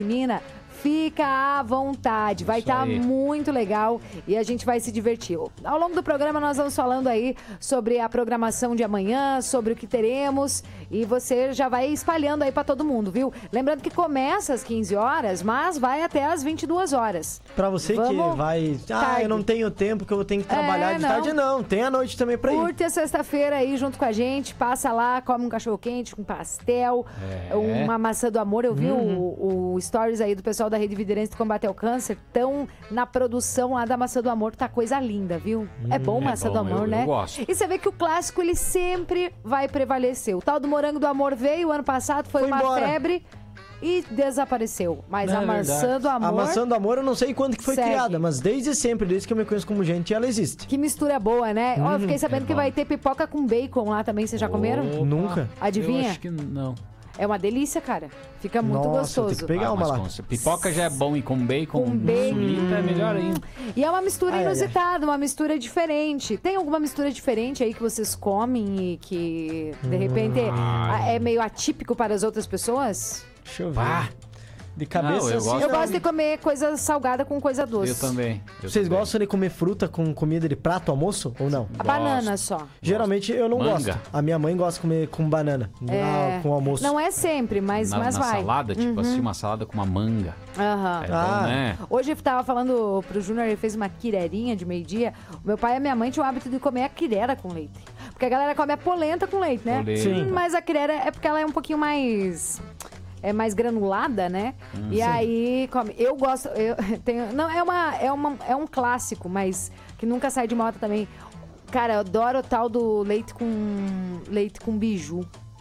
Menina, fica à vontade, vai estar muito legal e a gente vai se divertir. Ao longo do programa nós vamos falando aí sobre a programação de amanhã, sobre o que teremos e você já vai espalhando aí pra todo mundo, viu? Lembrando que começa às 15 horas, mas vai até às 22 horas. Pra você que vai... eu não tenho tempo que eu vou ter que trabalhar de tarde, não. Tem a noite também pra ir. Curte a sexta-feira aí junto com a gente, passa lá, come um cachorro-quente com pastel, uma maçã do amor. Eu vi o stories aí do pessoal da Rede Viderense de Combate ao Câncer, estão na produção lá da maçã do amor, tá coisa linda, viu? É bom maçã do amor, né? Eu gosto. E você vê que o clássico, ele sempre vai prevalecer. O tal do morango do amor veio ano passado, foi uma febre e desapareceu. Mas a maçã do amor... A maçã do amor eu não sei quando que foi criada, mas desde sempre, desde que eu me conheço como gente, ela existe. Que mistura boa, né? Ó, eu fiquei sabendo que vai ter pipoca com bacon lá também, vocês já comeram? Nunca. Adivinha? Eu acho que não. É uma delícia, cara. Fica muito gostoso. Tem que pegar uma lá. Pipoca já é bom e com bacon, solita é melhor ainda. E é uma mistura inusitada, uma mistura diferente. Tem alguma mistura diferente aí que vocês comem e que, de repente, é meio atípico para as outras pessoas? Deixa eu ver. De cabeça, eu gosto de comer coisa salgada com coisa doce. Eu também. Vocês gostam de comer fruta com comida de prato, almoço ou não? A banana só. Geralmente eu não gosto. A minha mãe gosta de comer com banana, com almoço. Não é sempre, mas vai. Na salada, tipo assim, uma salada com uma manga. É bom, né? Hoje eu tava falando pro Júnior, ele fez uma quirerinha de meio-dia. O meu pai e a minha mãe tinham o hábito de comer a quirera com leite. Porque a galera come a polenta com leite, né? Sim. Mas a quirera é porque ela é um pouquinho mais... É mais granulada, né? E aí, come. Eu gosto. Não, é um clássico, mas que nunca sai de moda também. Cara, eu adoro o tal do leite com biju.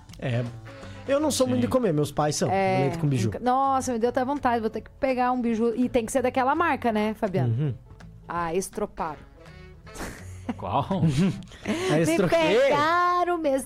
Eu não sou muito de comer, meus pais são. Leite com biju. Nossa, me deu até vontade. Vou ter que pegar um biju. E tem que ser daquela marca, né, Fabiano? Estroparo. Qual? Me pegaram mesmo.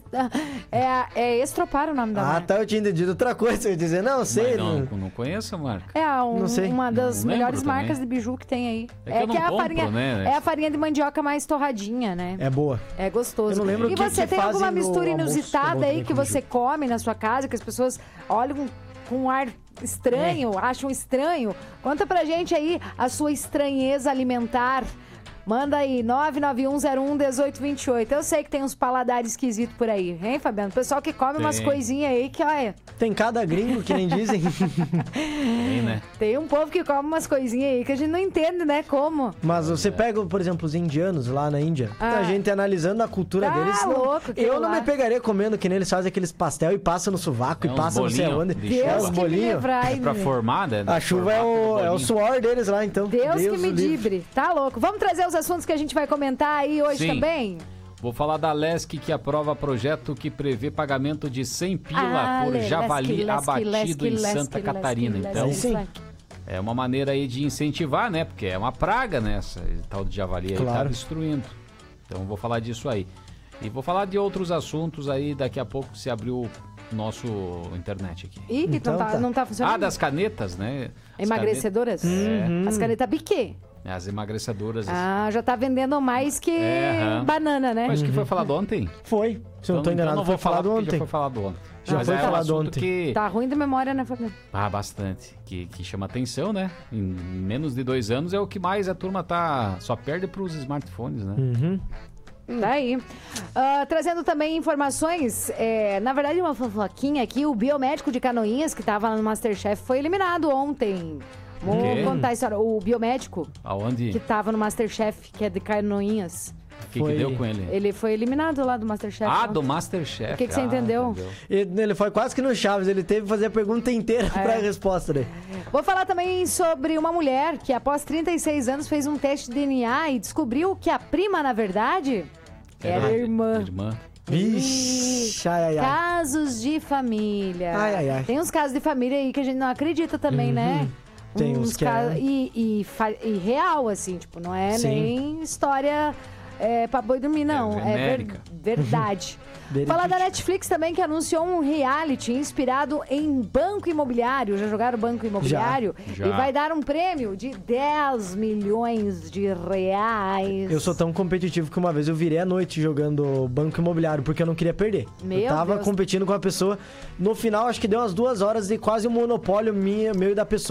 É Estropar o nome da marca. Tá, eu tinha entendido outra coisa. Eu ia dizer, não sei. Não conheço a marca. Não sei. Uma das melhores marcas de biju que tem aí. É a farinha de mandioca mais torradinha, né? É boa. É gostoso. Eu não lembro e você tem alguma mistura inusitada aí que você come na sua casa, que as pessoas olham com um ar estranho, acham estranho? Conta pra gente aí a sua estranheza alimentar. Manda aí, 991011828. Eu sei que tem uns paladares esquisitos por aí, hein, Fabiano? O pessoal que come umas coisinhas aí que, olha... Tem cada gringo, que nem dizem. Tem, né? Tem um povo que come umas coisinhas aí que a gente não entende, né, como. Mas você pega, por exemplo, os indianos lá na Índia, a gente analisando a cultura deles... louco, eu não me pegaria comendo que nem eles fazem aqueles pastel e passam no sovaco e passam não sei aonde. Deus que me livrai. Pra formar, né? A chuva é o suor deles lá, então. Deus que me livre. Tá louco. Vamos trazer os assuntos que a gente vai comentar aí hoje também? Vou falar da Lesc, que aprova projeto que prevê pagamento de 100 pila por javali abatido em Santa Catarina. Então, é uma maneira aí de incentivar, né? Porque é uma praga, né? Esse tal de javali aí tá destruindo. Então, vou falar disso aí. E vou falar de outros assuntos aí, daqui a pouco se abriu nosso internet aqui. Ih, então não tá funcionando? Das canetas, né? Emagrecedoras? As canetas biquê. As emagrecedoras. Já tá vendendo mais que banana, né? Mas que foi falado ontem? Foi. Se eu não tô enganado, não vou falar ontem. Já foi falado ontem. Já foi falado ontem. Que... Tá ruim de memória, né, Fabiano? Bastante. Que chama atenção, né? Em menos de 2 anos é o que mais a turma só perde pros smartphones, né? Tá aí. Trazendo também informações, na verdade uma fofoquinha aqui, o biomédico de Canoinhas, que tava lá no MasterChef, foi eliminado ontem. Vou contar a história. O biomédico Aonde? Que tava no MasterChef, que é de Canoinhas. O que deu com ele? Ele foi eliminado lá do MasterChef. Do MasterChef. O que você entendeu? Ele foi quase que no Chaves, ele teve que fazer a pergunta inteira pra resposta dele. Vou falar também sobre uma mulher que após 36 anos fez um teste de DNA e descobriu que a prima, na verdade, era irmã. Vixe, Casos de família. Tem uns casos de família aí que a gente não acredita também, né? Tem uns que e real, assim, tipo, não é nem história pra boi dormir, não. É verdade. Falar da Netflix também, que anunciou um reality inspirado em banco imobiliário. Já jogaram banco imobiliário? Já. E vai dar um prêmio de 10 milhões de reais. Eu sou tão competitivo que uma vez eu virei à noite jogando banco imobiliário, porque eu não queria perder. Eu tava competindo com a pessoa. No final, acho que deu umas 2 horas de quase um monopólio meu e da pessoa.